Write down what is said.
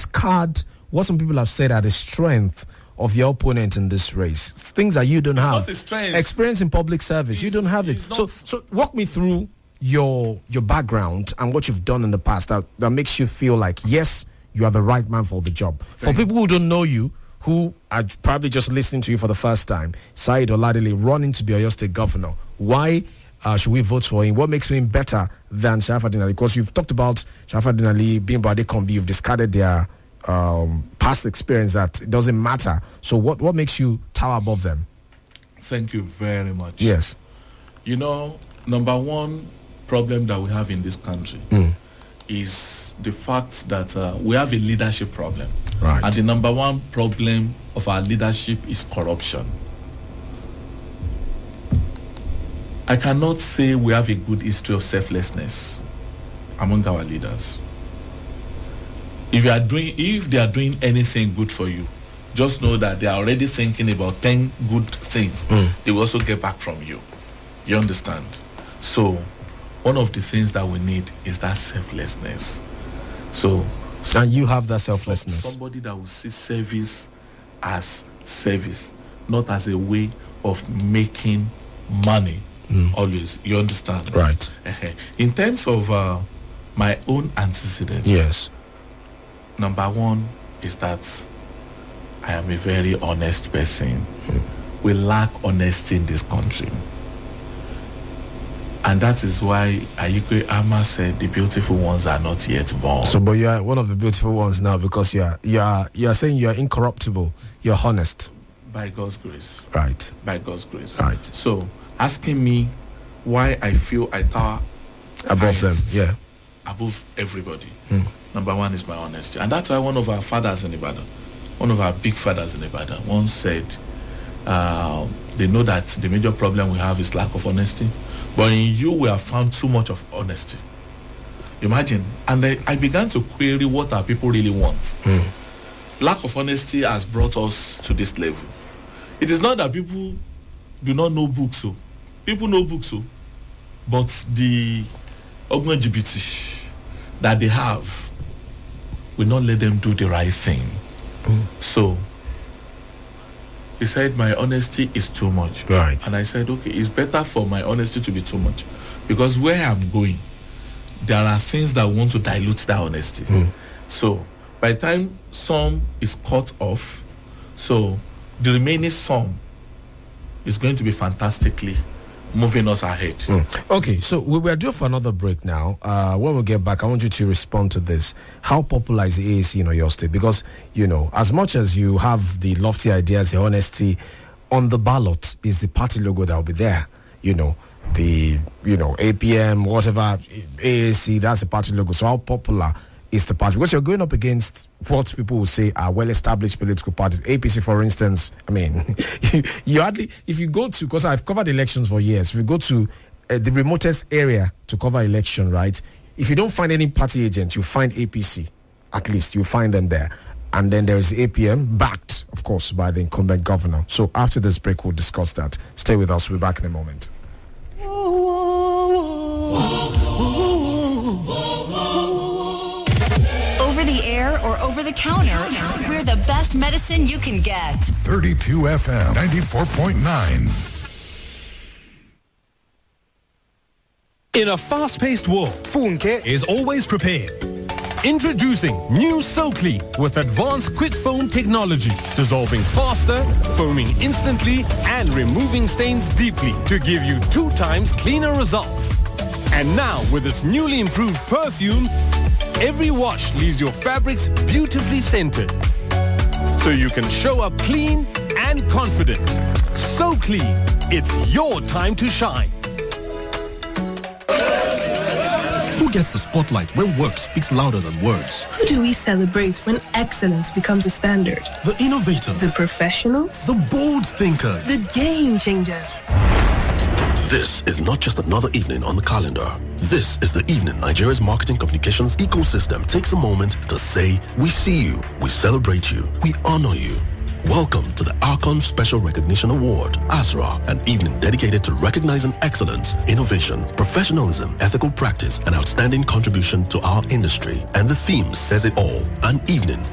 discard what some people have said are the strength of your opponent in this race. Things that you don't have. Not the strength. Experience in public service. You don't have it. So walk me through your background and what you've done in the past that makes you feel like, yes, you are the right man for the job. For people who don't know you, who are probably just listening to you for the first time, Saheed Oladele running to be Oyo State Governor. Why should we vote for him? What makes him better than Sharafadin Ali? Because you've talked about Sharafadin Ali, Bimbo Adekombi, you've discarded their past experience that it doesn't matter. So what makes you tower above them? Thank you very much. Yes. You know, number one problem that we have in this country is the fact that we have a leadership problem. Right. And the number one problem of our leadership is corruption. I cannot say we have a good history of selflessness among our leaders. If they are doing anything good for you, just know that they are already thinking about 10 good things they will also get back from you. You understand? So one of the things that we need is that selflessness. And you have that selflessness. Somebody that will see service as service, not as a way of making money. Always. You understand? Right. In terms of my own antecedents, yes. Number one is that I am a very honest person. We lack honesty in this country. And that is why Ayikwe Ama said the beautiful ones are not yet born. So, but you are one of the beautiful ones now because you are saying you are incorruptible. You're honest. By God's grace. Right. By God's grace. Right. So, asking me why I feel I tower above them, yeah. Above everybody. Number one is my honesty. And that's why one of our fathers in Ibadan, one of our big fathers in Ibadan once said, they know that the major problem we have is lack of honesty. But in you, we have found too much of honesty. Imagine. And I began to query what our people really want. Lack of honesty has brought us to this level. It is not that people do not know books. So people know books. So, but the LGBT that they have will not let them do the right thing. So he said my honesty is too much. Right. And I said, okay, it's better for my honesty to be too much. Because where I'm going, there are things that want to dilute that honesty. So by the time some is cut off, so the remaining some is going to be fantastically moving us ahead. Okay, so we are due for another break now. When we get back, I want you to respond to this. How popular is the AAC in Oyo State? Because, you know, as much as you have the lofty ideas, the honesty, on the ballot is the party logo that will be there. You know, the, APM, whatever, AAC, that's the party logo. So how popular is the party? Because you're going up against what people will say are well-established political parties. APC, for instance, I mean, you hardly, if you go to, because I've covered elections for years, if you go to the remotest area to cover election, right, if you don't find any party agent, you find APC, at least you find them there. And then there is APM, backed, of course, by the incumbent governor. So after this break, we'll discuss that. Stay with us. We'll be back in a moment. Over the air or over the counter, we're the best medicine you can get. 32 FM 94.9. In a fast-paced world, Funke is always prepared. Introducing new SoClean with advanced quick foam technology, dissolving faster, foaming instantly, and removing stains deeply to give you 2 times cleaner results. And now, with its newly improved perfume, every wash leaves your fabrics beautifully scented. So you can show up clean and confident. So clean, it's your time to shine. Who gets the spotlight when work speaks louder than words? Who do we celebrate when excellence becomes a standard? The innovators. The professionals? The bold thinkers. The game changers. This is not just another evening on the calendar. This is the evening Nigeria's marketing communications ecosystem takes a moment to say, we see you, we celebrate you, we honor you. Welcome to the Archon Special Recognition Award, ASRA, an evening dedicated to recognizing excellence, innovation, professionalism, ethical practice, and outstanding contribution to our industry. And the theme says it all, an evening